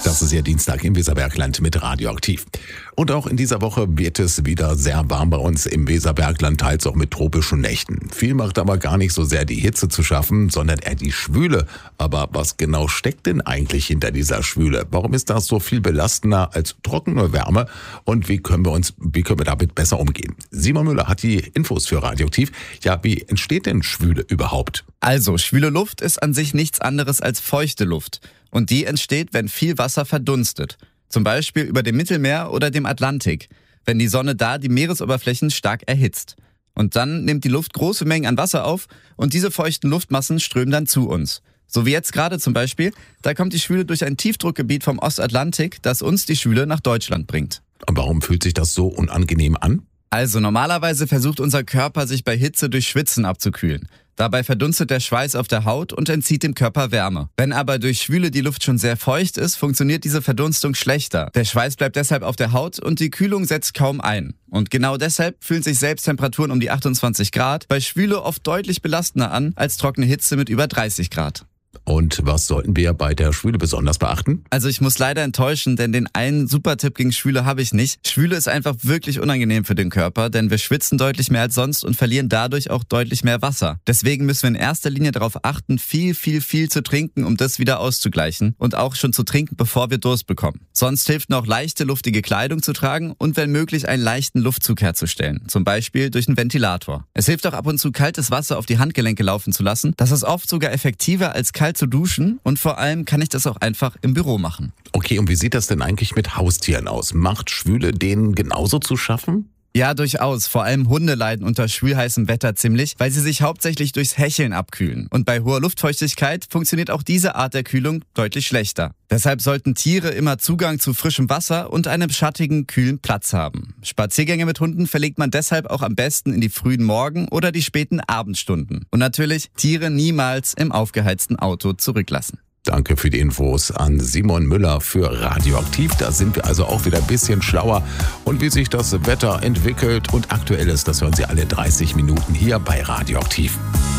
Das ist ja Dienstag im Weserbergland mit Radioaktiv. Und auch in dieser Woche wird es wieder sehr warm bei uns im Weserbergland, teils auch mit tropischen Nächten. Viel macht aber gar nicht so sehr die Hitze zu schaffen, sondern eher die Schwüle. Aber was genau steckt denn eigentlich hinter dieser Schwüle? Warum ist das so viel belastender als trockene Wärme? Und wie können wir damit besser umgehen? Simon Müller hat die Infos für Radioaktiv. Ja, wie entsteht denn Schwüle überhaupt? Also, schwüle Luft ist an sich nichts anderes als feuchte Luft. Und die entsteht, wenn viel Wasser verdunstet. Zum Beispiel über dem Mittelmeer oder dem Atlantik, wenn die Sonne da die Meeresoberflächen stark erhitzt. Und dann nimmt die Luft große Mengen an Wasser auf und diese feuchten Luftmassen strömen dann zu uns. So wie jetzt gerade zum Beispiel, da kommt die Schwüle durch ein Tiefdruckgebiet vom Ostatlantik, das uns die Schwüle nach Deutschland bringt. Und warum fühlt sich das so unangenehm an? Also normalerweise versucht unser Körper, sich bei Hitze durch Schwitzen abzukühlen. Dabei verdunstet der Schweiß auf der Haut und entzieht dem Körper Wärme. Wenn aber durch Schwüle die Luft schon sehr feucht ist, funktioniert diese Verdunstung schlechter. Der Schweiß bleibt deshalb auf der Haut und die Kühlung setzt kaum ein. Und genau deshalb fühlen sich selbst Temperaturen um die 28 Grad bei Schwüle oft deutlich belastender an als trockene Hitze mit über 30 Grad. Und was sollten wir bei der Schwüle besonders beachten? Also ich muss leider enttäuschen, denn den einen Supertipp gegen Schwüle habe ich nicht. Schwüle ist einfach wirklich unangenehm für den Körper, denn wir schwitzen deutlich mehr als sonst und verlieren dadurch auch deutlich mehr Wasser. Deswegen müssen wir in erster Linie darauf achten, viel zu trinken, um das wieder auszugleichen und auch schon zu trinken, bevor wir Durst bekommen. Sonst hilft noch leichte, luftige Kleidung zu tragen und wenn möglich einen leichten Luftzug herzustellen, zum Beispiel durch einen Ventilator. Es hilft auch ab und zu kaltes Wasser auf die Handgelenke laufen zu lassen. Das ist oft sogar effektiver als kalt zu duschen und vor allem kann ich das auch einfach im Büro machen. Okay, und wie sieht das denn eigentlich mit Haustieren aus? Macht Schwüle denen genauso zu schaffen? Ja, durchaus. Vor allem Hunde leiden unter schwülheißem Wetter ziemlich, weil sie sich hauptsächlich durchs Hecheln abkühlen. Und bei hoher Luftfeuchtigkeit funktioniert auch diese Art der Kühlung deutlich schlechter. Deshalb sollten Tiere immer Zugang zu frischem Wasser und einem schattigen, kühlen Platz haben. Spaziergänge mit Hunden verlegt man deshalb auch am besten in die frühen Morgen- oder die späten Abendstunden. Und natürlich Tiere niemals im aufgeheizten Auto zurücklassen. Danke für die Infos an Simon Müller für Radioaktiv. Da sind wir also auch wieder ein bisschen schlauer. Und wie sich das Wetter entwickelt und aktuell ist, das hören Sie alle 30 Minuten hier bei Radioaktiv.